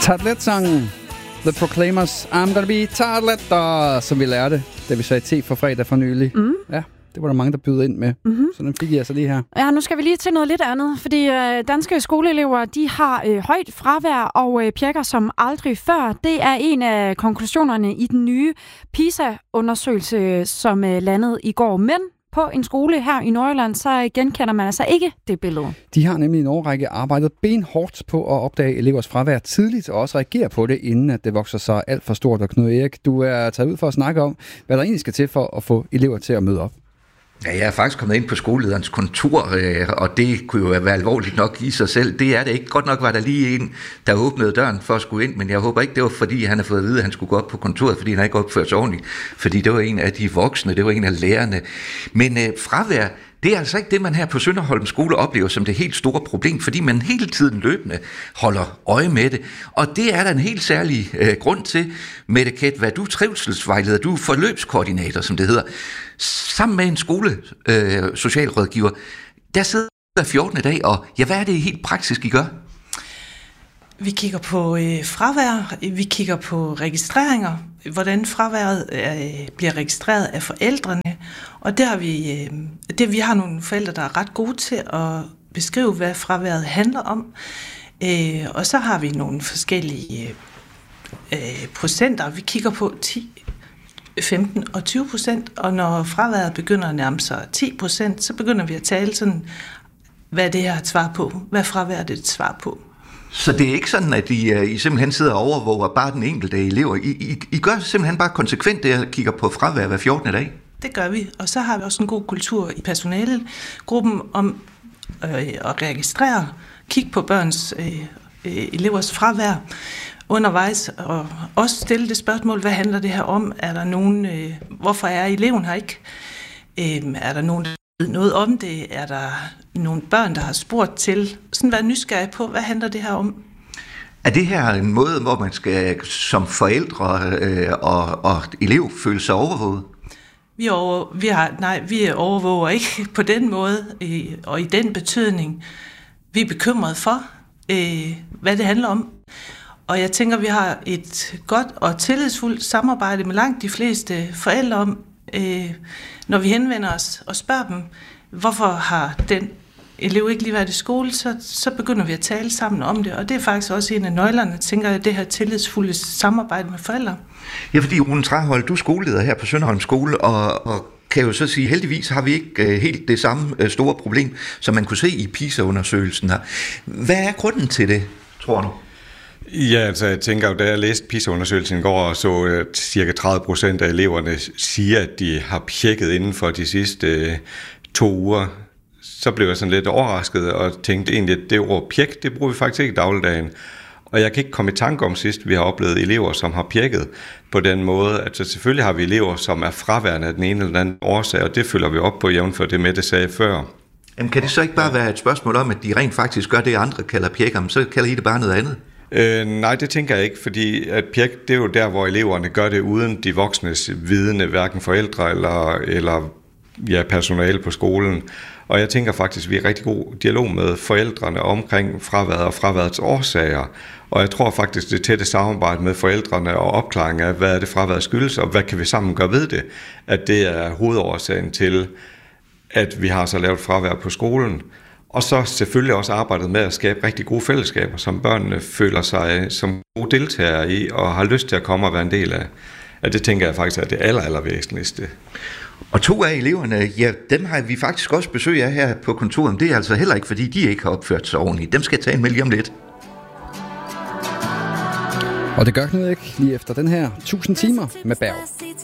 Tartlet-sangen The Proclaimers, I'm gonna be tartletter, som vi lærte, da vi sagde te for fredag for nylig. Ja, det var der mange, der byder ind med. Så den fik jeg så lige her. Ja, nu skal vi lige til noget lidt andet, fordi danske skoleelever, de har højt fravær og pjekker som aldrig før. Det er en af konklusionerne i den nye PISA-undersøgelse, som landede i går. Men på en skole her i Nordjylland, så genkender man altså ikke det billede. De har nemlig i en årrække arbejdet benhårdt på at opdage elevers fravær tidligt, og også reagere på det, inden at det vokser sig alt for stort. Og Knud Erik, du er taget ud for at snakke om, hvad der egentlig skal til for at få elever til at møde op. Ja, jeg er faktisk kommet ind på skolelederens kontor, og det kunne jo være alvorligt nok i sig selv. Det er det ikke. Godt nok var der lige en, der åbnede døren for at skulle ind, men jeg håber ikke, det var fordi, han har fået at vide, at han skulle gå op på kontoret, fordi han ikke opført sig ordentligt. Fordi det var en af de voksne, det var en af lærerne. Men fravær, det er altså ikke det, man her på Sønderholm skole oplever som det helt store problem, fordi man hele tiden løbende holder øje med det. Og det er der en helt særlig grund til. Mette Kæt, hvad du er trivselsvejleder, du er forløbskoordinator, som det hedder. Sammen med en socialrådgiver, der sidder der 14. dag, og ja, hvad er det helt praktisk, I gør? Vi kigger på fravær, vi kigger på registreringer, hvordan fraværet bliver registreret af forældrene, og der har vi har nogle forældre, der er ret gode til at beskrive, hvad fraværet handler om, og så har vi nogle forskellige procenter. Vi kigger på 10, 15 og 20%, og når fraværet begynder at nærme sig 10%, så begynder vi at tale sådan, hvad det her er et svar på, hvad fraværet er et svar på. Så det er ikke sådan, at I simpelthen sidder og overvåger bare den enkelte elever. I gør simpelthen bare konsekvent det, at kigger på fravær hver 14. dag? Det gør vi, og så har vi også en god kultur i personalegruppen om at registrere, kigge på børns elevers fravær undervejs, og også stille det spørgsmål, hvad handler det her om? Er der nogen, hvorfor er eleven her ikke? Er der nogen, der ved noget om det? Er der nogle børn, der har spurgt til? Sådan være nysgerrig på, hvad handler det her om? Er det her en måde, hvor man skal som forældre og elev føle sig overvåget? Vi overvåger ikke på den måde, og i den betydning. Vi er bekymrede for, hvad det handler om. Og jeg tænker, vi har et godt og tillidsfuldt samarbejde med langt de fleste forældre om, når vi henvender os og spørger dem, hvorfor har den elev ikke lige været i skole, så begynder vi at tale sammen om det. Og det er faktisk også en af nøglerne, tænker jeg, det her tillidsfulde samarbejde med forældre. Ja, fordi Rune Traholt, du er skoleleder her på Sønderholm skole, og kan jo så sige, heldigvis har vi ikke helt det samme store problem, som man kunne se i PISA-undersøgelsen her. Hvad er grunden til det, tror du? Ja, altså jeg tænker, da jeg læste PISA-undersøgelsen i går, så cirka 30% af eleverne siger, at de har pjekket inden for de sidste 2 uger. Så blev jeg sådan lidt overrasket og tænkte egentlig, at det ord pjek, det bruger vi faktisk ikke i dagligdagen. Og jeg kan ikke komme i tanke om sidst, vi har oplevet elever, som har pjekket på den måde. Altså selvfølgelig har vi elever, som er fraværende af den ene eller anden årsag, og det følger vi op på jævnfør det Mette sagde før. Jamen kan det så ikke bare være et spørgsmål om, at de rent faktisk gør det, andre kalder pjekker, men så kalder I det bare noget andet? Nej, det tænker jeg ikke, fordi at pjek, det er jo der, hvor eleverne gør det uden de voksnes vidne, hverken forældre eller personale på skolen. Og jeg tænker faktisk, at vi er i rigtig god dialog med forældrene omkring fraværet og fraværets årsager. Og jeg tror faktisk, det tætte samarbejde med forældrene og opklaring af, hvad er det fraværet skyldes, og hvad kan vi sammen gøre ved det, at det er hovedårsagen til, at vi har så lavet fravær på skolen. Og så selvfølgelig også arbejdet med at skabe rigtig gode fællesskaber, som børnene føler sig som gode deltagere i, og har lyst til at komme og være en del af. Det tænker jeg faktisk er det allervæsentligste. Og 2 af eleverne, ja, dem har vi faktisk også besøg af her på kontoret. Det er altså heller ikke, fordi de ikke har opført sig ordentligt. Dem skal jeg tale med lige om lidt. Og det gør Knud ikke lige efter den her 1000 timer med Berg.